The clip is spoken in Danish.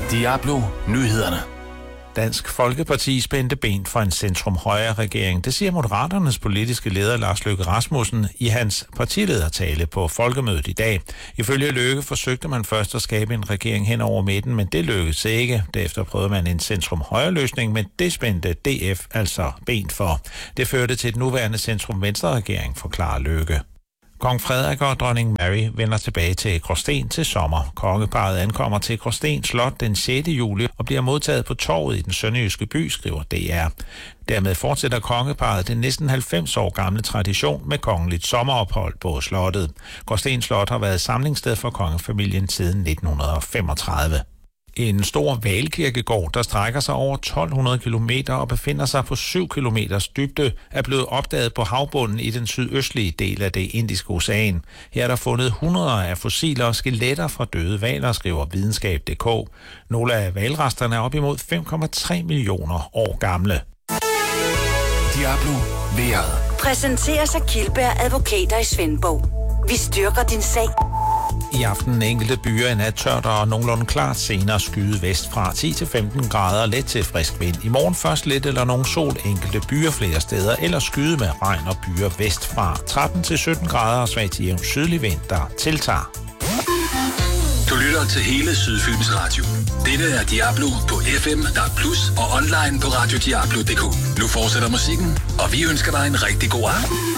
Diablo Nyhederne. Dansk Folkeparti spændte ben for en centrum-højre-regering. Det siger Moderaternes politiske leder Lars Løkke Rasmussen i hans partiledertale på folkemødet i dag. Ifølge Løkke forsøgte man først at skabe en regering hen over midten, men det lykkedes ikke. Derefter prøvede man en centrum-højre-løsning, men det spændte DF altså ben for. Det førte til et nuværende centrum-venstre-regering, forklarer Løkke. Kong Frederik og dronning Mary vender tilbage til Gråsten til sommer. Kongeparret ankommer til Gråsten Slot den 6. juli og bliver modtaget på torvet i den sønderjyske by, skriver DR. Dermed fortsætter kongeparret den næsten 90 år gamle tradition med kongeligt sommerophold på slottet. Gråsten Slot har været samlingssted for kongefamilien siden 1935. En stor hvalkirkegård, der strækker sig over 1200 kilometer og befinder sig på 7 kilometers dybde, er blevet opdaget på havbunden i den sydøstlige del af det Indiske Ocean. Her er der fundet hundreder af fossiler og skeletter fra døde hvaler, skriver videnskab.dk. Nogle af hvalresterne er op imod 5,3 millioner år gamle. Diablo vejret. Præsenteres af Kildberg Advokater i Svendborg. Vi styrker din sag. I aften enkelte byer i nat tørt og nogenlunde klart, senere skyde vest fra 10-15 grader, let til frisk vind. I morgen først lidt eller nogen sol, enkelte byer flere steder, eller skyde med regn og byer vest fra 13-17 grader og svag til jævn sydlig vind, der tiltager. Du lytter til hele Sydfyns Radio. Dette er Diablo på FM, DAB+, og online på radiodiablo.dk. Nu fortsætter musikken, og vi ønsker dig en rigtig god aften.